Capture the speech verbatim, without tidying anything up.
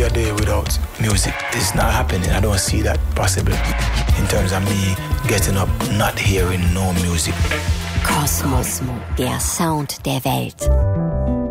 be a day without music. It's not happening. I don't see that possible in terms of me getting up, not hearing no music. Kosmos, der Sound der Welt.